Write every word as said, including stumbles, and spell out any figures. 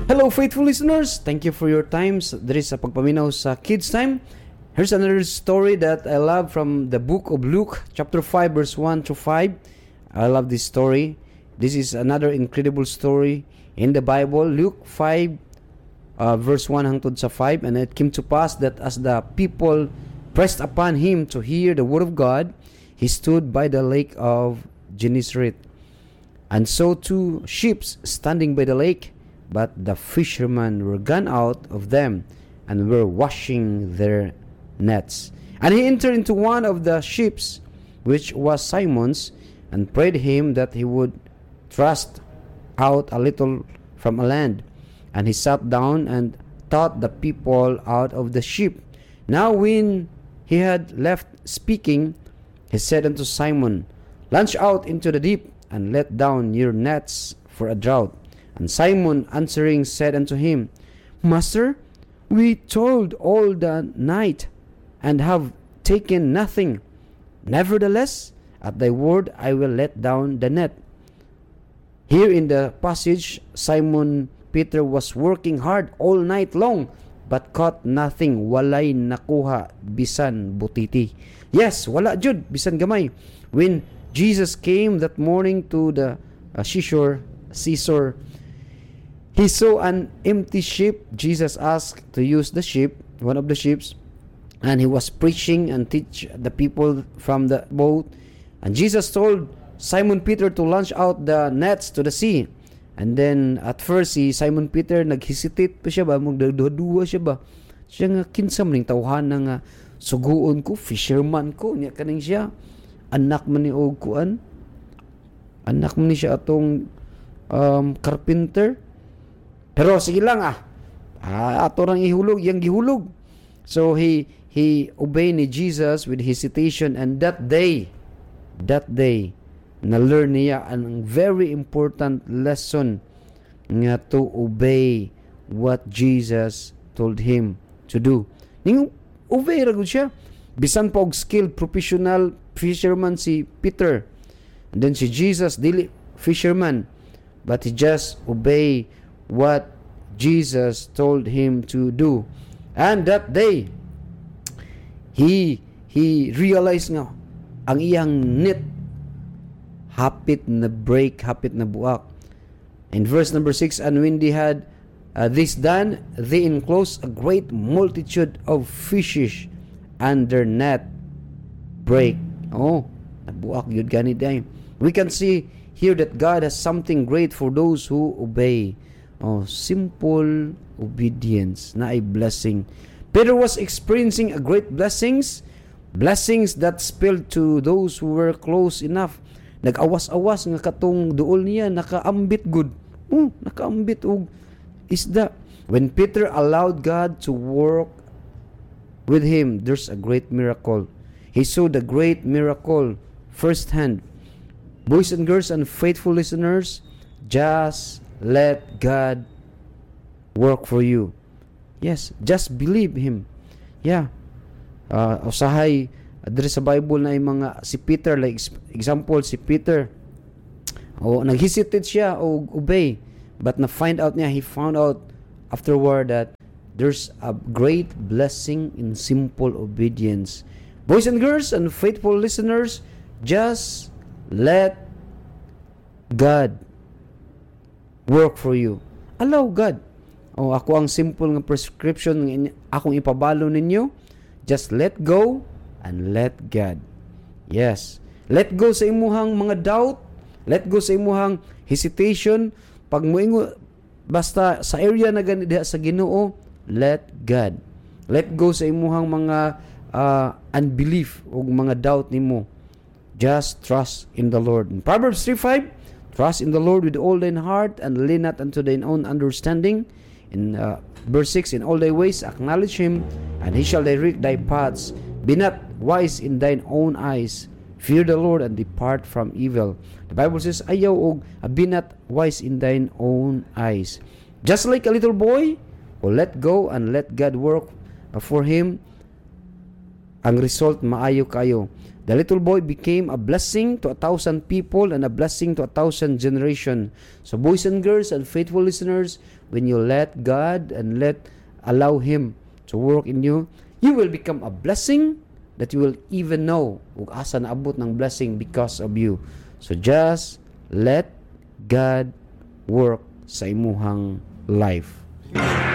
Hello, faithful listeners. Thank you for your time. There is a pagpaminaw sa Kids Time. Here's another story that I love from the book of Luke, chapter five, verse one to five. I love this story. This is another incredible story in the Bible. Luke five, uh, verse one hangtod sa five. And it came to pass that as the people pressed upon him to hear the word of God, he stood by the lake of Gennesaret, and saw two ships standing by the lake. But the fishermen were gone out of them, and were washing their nets. And he entered into one of the ships, which was Simon's, and prayed him that he would thrust out a little from a land. And he sat down and taught the people out of the ship. Now when he had left speaking, he said unto Simon, Launch out into the deep, and let down your nets for a draught. And Simon answering said unto him, Master, we toiled all the night, and have taken nothing. Nevertheless, at thy word I will let down the net. Here in the passage, Simon Peter was working hard all night long, but caught nothing. Walay nakuha, bisan butiti. Yes, wala jud, bisan gamay. When Jesus came that morning to the uh, seashore, seashore, he saw an empty ship. Jesus asked to use the ship, one of the ships, and he was preaching and teach the people from the boat. And Jesus told Simon Peter to launch out the nets to the sea. And then at first si Simon Peter naghesitate pa siya ba, magduduwa siya ba. Siya nga kinsa man ning tawhan nga suguon ko, fisherman ko, nya kaning siya. Anak man ni og kuan. Anak man ni siya atong um, carpenter. Pero sige lang ah. ah ato rang ihulog, yang gihulog. So he he obeyed ni Jesus with hesitation, and that day, that day, na-learn niya ang very important lesson nga to obey what Jesus told him to do. Ning obey ra gud siya. Bisan pa og skilled professional fisherman si Peter. And then si Jesus dili fisherman, but he just obey what Jesus told him to do. And that day, he he realized nga ang iyang net hapit na break, hapit na buak. In verse number six, and when they had uh, this done, they enclosed a great multitude of fishes, and their net break. Oh, nabuak yun gani day. We can see here that God has something great for those who obey. Oh, simple obedience na ay blessing. Peter was experiencing a great blessings, blessings that spilled to those who were close enough. Nag-awas-awas nga katong duol niya nakaambit good. Oh, nakaambit og isda. When Peter allowed God to work with him, there's a great miracle. He saw the great miracle firsthand. Boys and girls and faithful listeners, just let God work for you. Yes, just believe Him. Yeah. Uh, usahay, adre sa Bible na yung mga, si Peter, like example, si Peter, o naghesitate siya o obey, but na-find out niya, he found out afterward that there's a great blessing in simple obedience. Boys and girls and faithful listeners, just let God work for you. Allow God. O ako ang simple nga prescription ng akong ipabalo ninyo. Just let go and let God. Yes. Let go sa imuhang mga doubt. Let go sa imuhang hesitation. Pag moingo basta sa area na gani diha sa Ginoo, let God. Let go sa imuhang mga uh, unbelief o mga doubt nimo. Just trust in the Lord. In Proverbs three five, trust in the Lord with all thine heart, and lean not unto thine own understanding. In uh, verse six, in all thy ways acknowledge Him, and He shall direct thy paths. Be not wise in thine own eyes. Fear the Lord and depart from evil. The Bible says, ayaw og be not wise in thine own eyes. Just like a little boy, o let go and let God work for him, ang result maayo kayo. The little boy became a blessing to a thousand people and a blessing to a thousand generation. So boys and girls and faithful listeners, when you let God and let allow Him to work in you, you will become a blessing that you will even know ug asa naabot ng blessing because of you. So just let God work sa imuhang life.